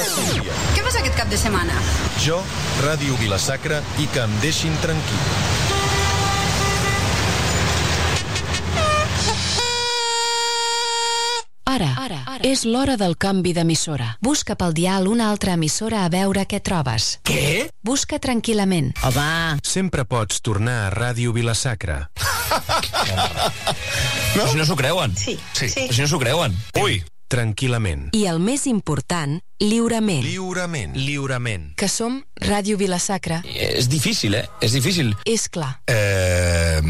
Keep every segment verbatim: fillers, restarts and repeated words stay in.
Què fas aquest cap de setmana? Jo, Ràdio Vila-sacra i que em deixin tranquil. Ara, ara, ara, és l'hora del canvi d'emissora. Busca pel dial una altra emissora a veure què trobes. Què? Busca tranquil·lament. Home! Sempre pots tornar a Ràdio Vila-sacra. No? Si no s'ho creuen. Sí, sí. sí. Si no s'ho creuen. Ui! Tranquil·lament. I el més important, lliurement. Lliurement. Lliurement. Que som Ràdio Vila-sacra. És difícil, eh? És difícil. És clar. Eh...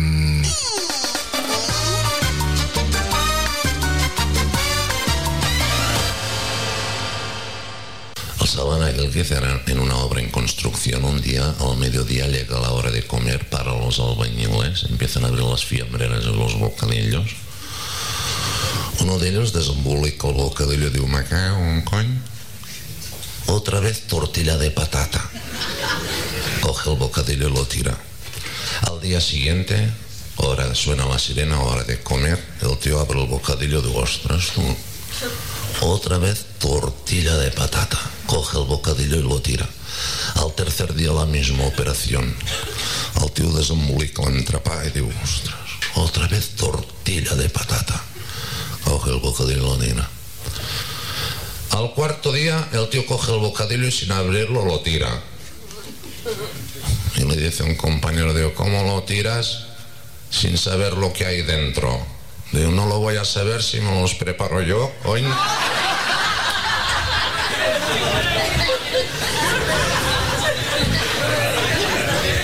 Pasaban aquel que era en una obra en construcción. Un día, al mediodía, llega la hora de comer para los albañiles. Empiezan a abrir las fiambreras y los bocadillos. Uno de ellos desembolica el bocadillo y dice: me cago un coño. Otra vez tortilla de patata. Coge el bocadillo y lo tira. Al día siguiente, ahora suena la sirena, hora de comer. El tío abre el bocadillo y dice: ostras, tú. Otra vez tortilla de patata. Coge el bocadillo y lo tira. Al tercer día la misma operación. El tío desembolica l'entrepà y dice: ostras, otra vez tortilla de patata. Coge el bocadillo y lo tira. Al cuarto día el tío coge el bocadillo y sin abrirlo lo tira. Y le dice a un compañero, digo: ¿cómo lo tiras sin saber lo que hay dentro? Digo: no lo voy a saber si me los preparo yo, coño.